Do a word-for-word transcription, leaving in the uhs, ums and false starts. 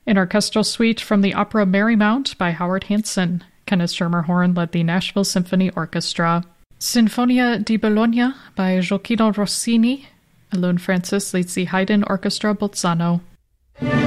An orchestral suite from the opera Marymount by Howard Hanson. Kenneth Schermerhorn led the Nashville Symphony Orchestra. Sinfonia di Bologna by Gioacchino Rossini. Alun Francis leads the Haydn Orchestra Bolzano.